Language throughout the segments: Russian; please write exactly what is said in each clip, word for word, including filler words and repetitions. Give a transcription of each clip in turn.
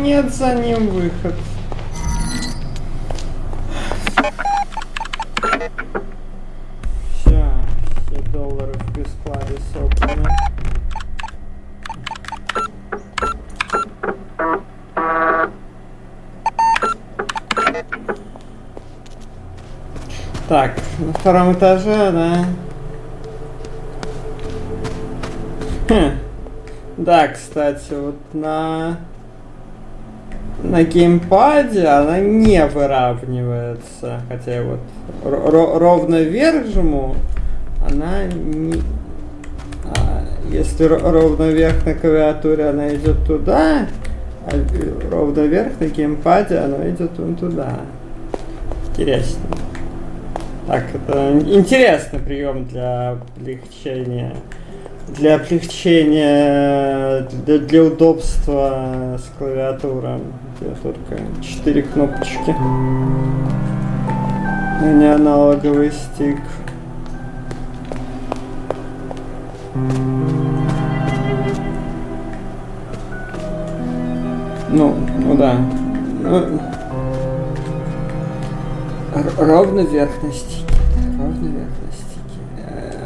нет за ним выход. Все, все доллары в прескладе собраны. Так, на втором этаже, да. Хм. Да, кстати, вот на на геймпаде она не выравнивается, хотя вот ровно вверх жму, она не... а, если ровно вверх на клавиатуре, она идет туда, а ровно вверх на геймпаде она идет вон туда. Интересно. Так, это интересный прием для облегчения. Для облегчения, для, для удобства с клавиатурой. Где только четыре кнопочки. А не аналоговый стик. Ну, ну да. Ну, ровно вверх на стике. Ровно вверх на стике.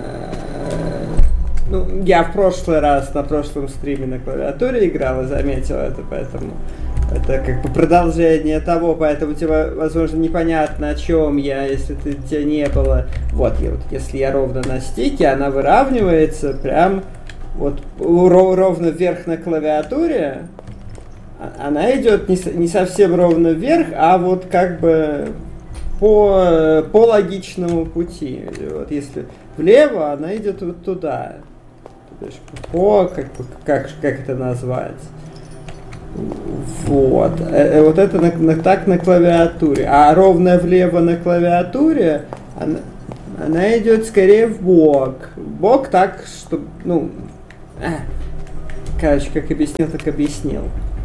Ну, я в прошлый раз на прошлом стриме на клавиатуре играл и заметил это, поэтому это как бы продолжение того, поэтому тебе, возможно, непонятно, о чем я, если ты, тебя не было. Вот, и вот, если я ровно на стике, она выравнивается прям вот ровно вверх на клавиатуре. Она идет не, не совсем ровно вверх, а вот как бы по, по логичному пути. Вот если влево, она идет вот туда. То есть по, как, как, как это назвать? Вот. Э, вот это на, на, так на клавиатуре. А ровно влево на клавиатуре она, она идет скорее в бок. В бок так, что, ну, а, короче, как объяснил, так объяснил.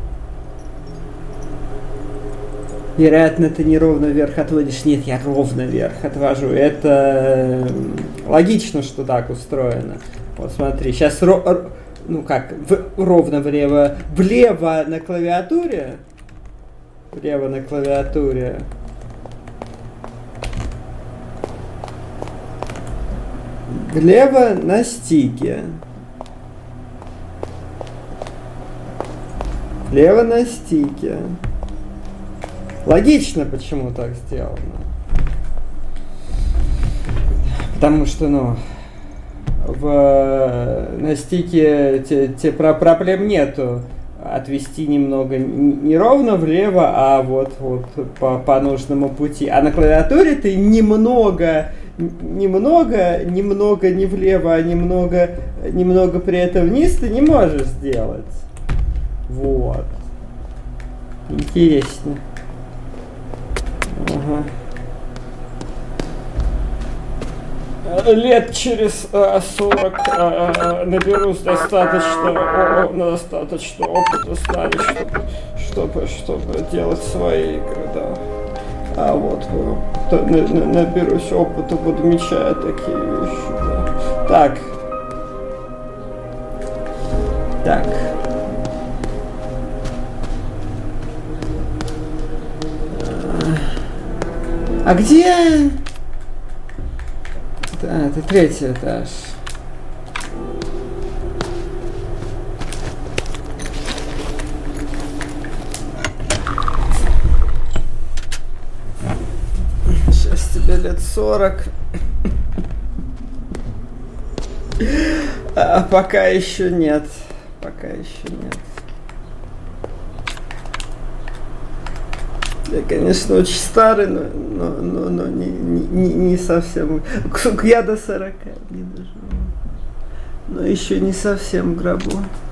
Вероятно, ты не ровно вверх отводишь. Нет, я ровно вверх отвожу. Это логично, что так устроено. Вот смотри, сейчас ро- ну как, в- ровно влево. Влево на клавиатуре. Влево на клавиатуре. Влево на стике. Влево на стике. Логично, почему так сделано. Потому что, ну, в, на стике те, те про проблем нету. Отвести немного не ровно влево, а вот, вот по, по нужному пути. А на клавиатуре ты немного, немного, немного не влево, а немного, немного при этом вниз ты не можешь сделать. Вот. Интересно. Ага. Лет через э, сорок э, наберусь достаточно, о, достаточно опыта с нами, чтобы, чтобы, чтобы делать свои игры, да. А вот то, на, на, наберусь опыта, буду мечтать такие вещи, да. Так. Так. А где? Да, это третий этаж. Сейчас тебе лет сорок. А пока еще нет. Пока еще нет. Я, конечно, очень старый, но, но, но, но не, не, не совсем. Я до сорока не доживу. Но еще не совсем в гробу.